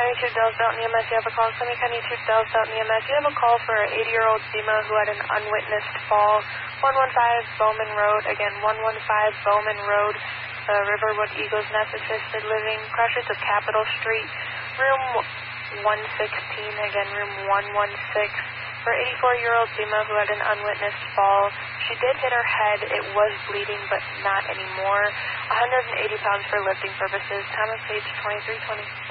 22 Dells Mountain EMS, you have a call. Summit County 2 Dells Mountain EMS, you have a call for an 80-year-old FEMA who had an unwitnessed fall. 115 Bowman Road, again, 115 Bowman Road, Riverwood Eagles Nest Assisted Living, crashes of Capitol Street, room 116, again, room 116. For 84-year-old FEMA who had an unwitnessed fall. She did hit her head. It was bleeding, but not anymore. 180 pounds for lifting purposes. Time of page 2320.